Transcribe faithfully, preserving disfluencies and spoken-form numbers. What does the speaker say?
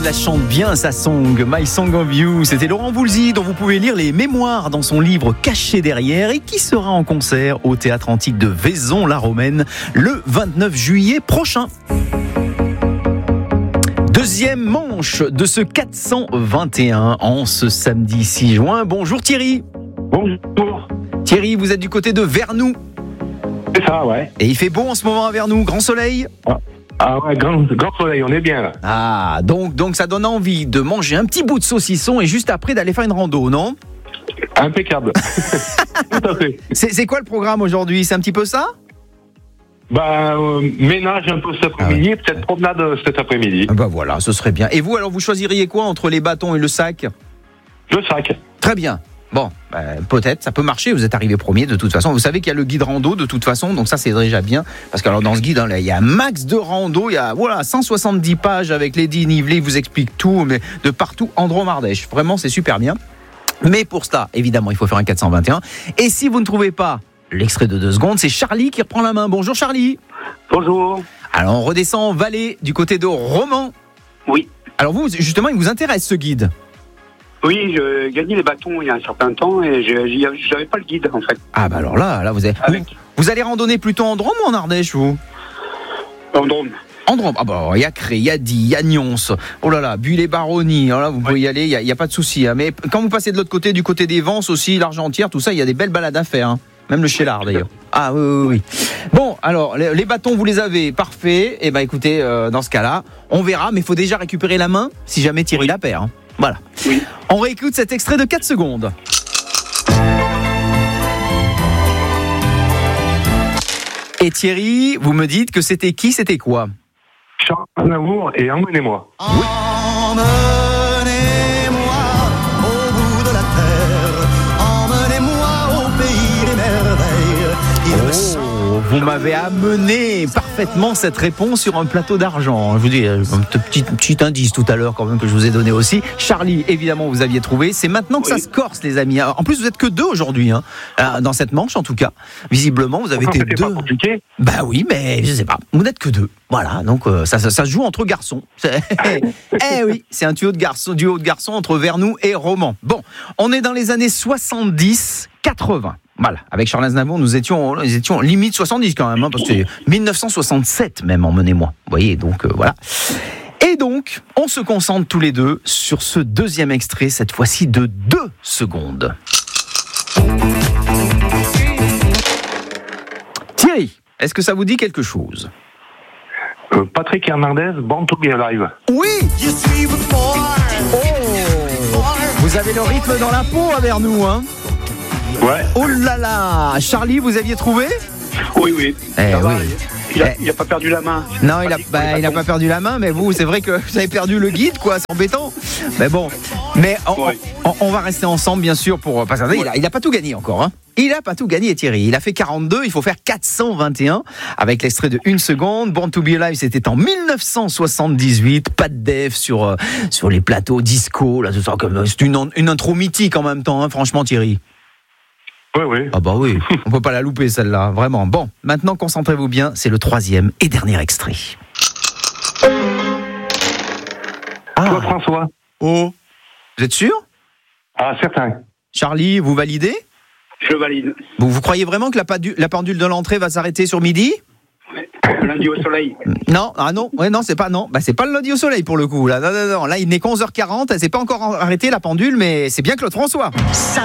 la chante bien, sa song, My Song of You. C'était Laurent Voulzy, dont vous pouvez lire les mémoires dans son livre Caché derrière, et qui sera en concert au Théâtre Antique de Vaison-la-Romaine le vingt-neuf juillet prochain. Deuxième manche de ce quatre cent vingt et un en ce samedi six juin. Bonjour Thierry. Bonjour. Thierry, vous êtes du côté de Vernoux. C'est ça, ouais. Et il fait beau en ce moment à Vernoux, grand soleil. Ah, ah ouais, grand, grand soleil, on est bien là. Ah, donc, donc ça donne envie de manger un petit bout de saucisson et juste après d'aller faire une rando, non ? Impeccable. Tout à fait. C'est, c'est quoi le programme aujourd'hui ? C'est un petit peu ça ? Bah, euh, ménage un peu cet après-midi, ah ouais. Peut-être promenade cet après-midi. Bah voilà, ce serait bien. Et vous, alors, vous choisiriez quoi entre les bâtons et le sac ? Le sac. Très bien. Bon, bah, peut-être, ça peut marcher, vous êtes arrivé premier de toute façon. Vous savez qu'il y a le guide rando de toute façon, donc ça c'est déjà bien. Parce que alors, dans ce guide, hein, là, il y a un max de rando, il y a voilà, cent soixante-dix pages avec les dénivelés, il vous explique tout, mais de partout, Andromardèche. Vraiment, c'est super bien. Mais pour cela, évidemment, il faut faire un quatre cent vingt et un. Et si vous ne trouvez pas l'extrait de deux secondes, c'est Charlie qui reprend la main. Bonjour Charlie. Bonjour. Alors on redescend en vallée du côté de Romans. Oui. Alors vous, justement, il vous intéresse ce guide ? Oui, je gagnais les bâtons il y a un certain temps et je n'avais pas le guide en fait. Ah bah alors là, là vous, avez... Avec... vous, vous allez randonner plutôt en Drôme ou en Ardèche vous ? En Drôme. En Drôme, ah bah il y a Cré, il y a Die, il y a Nyons, oh là là, Buis-les-Baronnies, alors là vous pouvez oui. y aller, il n'y a, a pas de souci. Hein. Mais quand vous passez de l'autre côté, du côté des Vences aussi, l'Argentière, tout ça, il y a des belles balades à faire. Hein. Même le Chélard d'ailleurs. Ah oui, oui, oui. Bon, alors, les, les bâtons, vous les avez, parfait. Eh ben écoutez, euh, dans ce cas-là, on verra, mais il faut déjà récupérer la main si jamais Thierry oui. la perd. Hein. Voilà. Oui. On réécoute cet extrait de quatre secondes. Et Thierry, vous me dites que c'était qui, c'était quoi ? Charles Aznavour et Emmenez-moi. Oui. Emmenez-moi au bout de la terre, emmenez-moi au pays des merveilles. Il me semble... Oh, vous m'avez amené parfaitement cette réponse sur un plateau d'argent. Je vous dis, un petit, petit indice tout à l'heure quand même que je vous ai donné aussi. Charlie, évidemment, vous aviez trouvé. C'est maintenant que oui. ça se corse, les amis. En plus, vous êtes que deux aujourd'hui, hein, dans cette manche en tout cas. Visiblement, vous avez enfin, été deux. Pas compliqué. Bah oui, mais je sais pas. Vous n'êtes que deux. Voilà, donc euh, ça, ça, ça se joue entre garçons. Eh oui, c'est un duo de garçons, duo de garçons entre Vernoux et Romans. Bon, on est dans les années soixante-dix quatre-vingts. Voilà, avec Charles Aznavour, nous étions, nous étions limite soixante-dix quand même, hein, parce que c'est dix-neuf cent soixante-sept même, emmenez-moi. Vous voyez, donc euh, voilà. Et donc, on se concentre tous les deux sur ce deuxième extrait, cette fois-ci de deux secondes. Thierry, est-ce que ça vous dit quelque chose ? euh, Patrick Hernandez, Born to be Alive. Oui. Oh, vous avez le rythme dans la peau avec nous, hein ? Ouais. Oh là là, Charlie, vous aviez trouvé ? Oui, oui. Eh Ça oui. va, il n'a eh. pas perdu la main. Non, il n'a bah, il a pas perdu la main, mais vous, c'est vrai que vous avez perdu le guide, quoi, c'est embêtant. Mais bon, mais on, ouais. on, on va rester ensemble, bien sûr, pour parce qu'il a, il a pas tout gagné encore. Hein. Il n'a pas tout gagné, Thierry. Il a fait quarante-deux, il faut faire quatre cent vingt et un avec l'extrait de une seconde. Born to be Alive, c'était en dix-neuf cent soixante-dix-huit. Pas de def sur, euh, sur les plateaux disco. Là, c'est une, une intro mythique en même temps, hein, franchement, Thierry. Oui, oui. Ah bah oui, on peut pas la louper celle-là, vraiment. Bon, maintenant concentrez-vous bien, c'est le troisième et dernier extrait. Ah. Toi, François. Oh. Vous êtes sûr ? Ah, certain. Charlie, vous validez ? Je valide. Vous, vous croyez vraiment que la, padu- la pendule de l'entrée va s'arrêter sur midi ? Ouais. Lundi au soleil. Non, ah non, ouais, non, c'est pas non, bah c'est pas le lundi au soleil pour le coup là. Non, non, non. Là, il n'est qu'onze heures quarante, elle s'est pas encore arrêtée la pendule, mais c'est bien Claude François. Ça